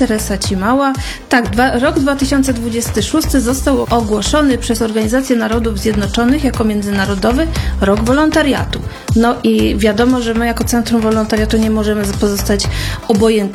Teresa Cimała. Tak, rok 2026 został ogłoszony przez Organizację Narodów Zjednoczonych jako Międzynarodowy Rok Wolontariatu. No i wiadomo, że my jako Centrum Wolontariatu nie możemy pozostać obojętni